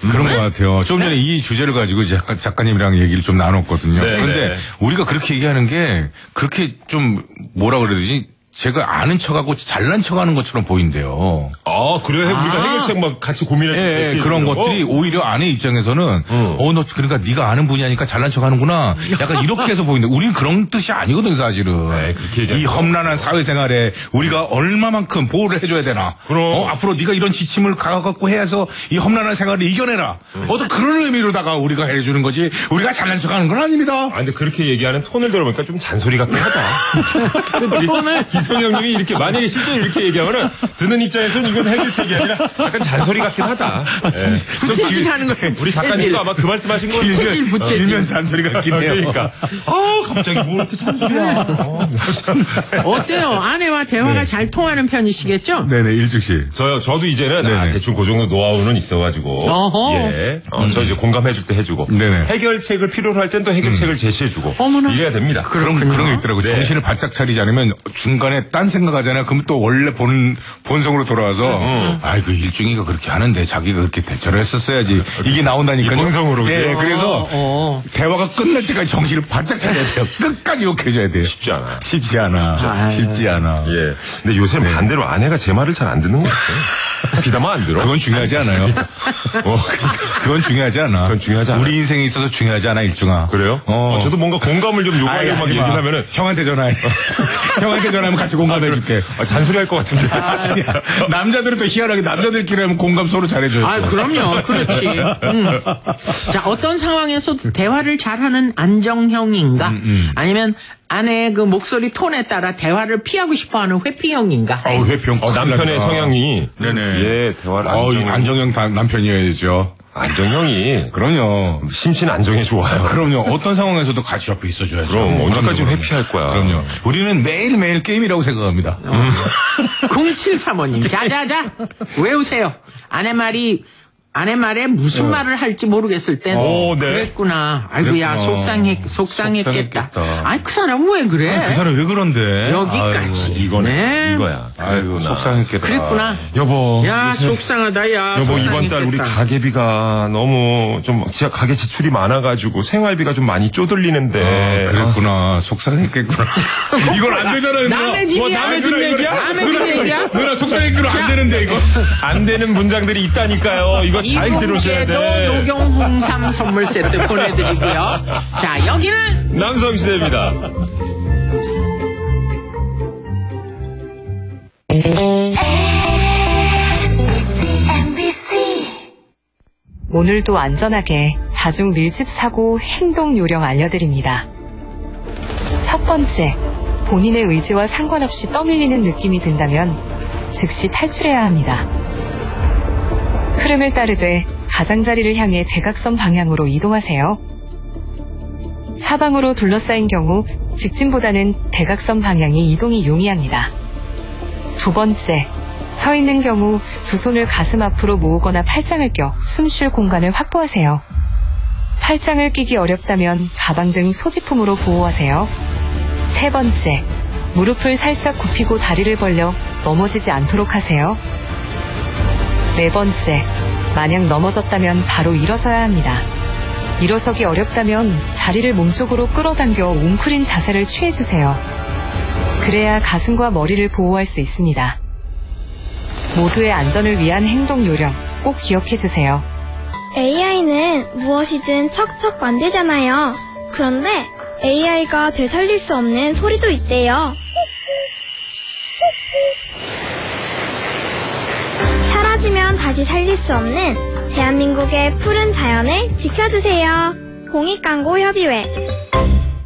그런 것 같아요. 좀 전에 이 주제를 가지고 작가님이랑 얘기를 좀 나눴거든요. 네, 그런데 네. 우리가 그렇게 얘기하는 게 그렇게 좀 뭐라 그래야 되지? 제가 아는 척하고 잘난 척하는 것처럼 보인대요. 아, 그래요? 우리가 해결책 막 같이 고민해서 예, 그런 것들이 오히려 아내 입장에서는 너 그러니까 네가 아는 분야니까 잘난 척하는구나. 약간 이렇게 해서 보이는데 우리는 그런 뜻이 아니거든 사실은. 네, 그렇게 이 험난한 사회생활에 우리가 얼마만큼 보호를 해줘야 되나. 그럼. 앞으로 네가 이런 지침을 갖고 해서 이 험난한 생활을 이겨내라. 어떤 그런 의미로다가 우리가 해주는 거지. 우리가 잘난 척하는 건 아닙니다. 아, 근데 그렇게 얘기하는 톤을 들어보니까 좀 잔소리 같긴 하다. 톤을 기성형님이 이렇게 만약에 실제로 이렇게 얘기하면은 듣는 입장에서는 이건 해결책이 아니라 약간 잔소리 같긴 하다. 부채질하는 거예요. 우리 작가님도 아마 그 말씀하신 거 부채질, 부채질. 길면 잔소리 같긴 해요. 그러니까. 갑자기 뭐 이렇게 잔소리야. 어때요? 아내와 대화가 잘 통하는 편이시겠죠? 네네, 일죽 씨. 저도 이제는 대충 그 정도 노하우는 있어가지고. 어허. 예. 저 이제 공감해줄 때 해주고. 네네. 해결책을 필요로 할 땐 또 해결책을 제시해주고. 어머나. 이래야 됩니다. 그런 게 있더라고요. 네. 정신을 바짝 차리지 않으면 중간에 딴 생각하잖아요. 그럼 또 원래 본성으로 돌아와서 그 일중이가 그렇게 하는데 자기가 그렇게 대처를 했었어야지. 이게 나온다니까요. 이 본성으로. 예, 그래서 대화가 끝날 때까지 정신을 바짝 차려야 돼요. 끝까지 욕해줘야 돼요. 쉽지 않아. 쉽지 않아. 쉽지 않아. 예. 근데 요새는 반대로 아내가 제 말을 잘 안 듣는 것 같아요. 귀담아 안 들어. 그건 중요하지 않아요. 그건 중요하지 않아. 그건 중요하지 않아. 우리 인생에 있어서 중요하지 않아, 일중아. 그래요? 저도 뭔가 공감을 좀 요구하려고 막 얘기를 하면은. 형한테 전화해. 형한테 전화하면 같이 공감해줄게. 잔소리 할 것 같은데. 남자들은 또 희한하게 남자들끼리 하면 공감 서로 잘해줘요. 그럼요. 그렇지. 자, 어떤 상황에서도 대화를 잘하는 안정형인가? 아니면 아내의 그 목소리 톤에 따라 대화를 피하고 싶어하는 회피형인가? 회피형. 남편의 성향이. 네네. 예, 대화를 안정형 남편이어야죠. 안정형이. 그럼요. 심신 안정에 좋아요. 그럼요. 어떤 상황에서도 같이 옆에 있어줘야죠. 그럼 언제까지 회피할 거야. 그럼요. 우리는 매일매일 게임이라고 생각합니다. 0735님. 자자자. 외우세요. 아내 말에 무슨 말을 할지 모르겠을 땐 네. 그랬구나. 아이고야 속상했겠다. 아니 그 사람은 왜 그래? 그 사람 왜 그런데? 여기까지. 이거야. 아이고 속상했겠다. 그랬구나. 여보. 야 속상하다 야. 여보 이번 달 우리 속상했겠다. 가계비가 너무 좀 가계 지출이 많아가지고 생활비가 좀 많이 쪼들리는데. 그랬구나. 속상했겠구나. 이건 안 되잖아요. 남의 집이야. 남의 집 얘기야? 남의 집 얘기야? 누나 속상했구나. 안 되는데 이거. 안 되는 문장들이 있다니까요. 이거 잘 들으셔야 이분께도 돼. 녹용 홍삼 선물 세트 보내드리고요. 자 여기는 남성시대입니다. 오늘도 안전하게 다중 밀집 사고 행동 요령 알려드립니다. 첫 번째, 본인의 의지와 상관없이 떠밀리는 느낌이 든다면 즉시 탈출해야 합니다. 흐름을 따르되 가장자리를 향해 대각선 방향으로 이동하세요. 사방으로 둘러싸인 경우 직진보다는 대각선 방향이 이동이 용이합니다. 두 번째, 서 있는 경우 두 손을 가슴 앞으로 모으거나 팔짱을 껴 숨 쉴 공간을 확보하세요. 팔짱을 끼기 어렵다면 가방 등 소지품으로 보호하세요. 세 번째, 무릎을 살짝 굽히고 다리를 벌려 넘어지지 않도록 하세요. 네 번째, 만약 넘어졌다면 바로 일어서야 합니다. 일어서기 어렵다면 다리를 몸쪽으로 끌어당겨 웅크린 자세를 취해주세요. 그래야 가슴과 머리를 보호할 수 있습니다. 모두의 안전을 위한 행동 요령 꼭 기억해주세요. AI는 무엇이든 척척 만들잖아요. 그런데 AI가 되살릴 수 없는 소리도 있대요. 사라지면 다시 살릴 수 없는 대한민국의 푸른 자연을 지켜주세요. 공익광고협의회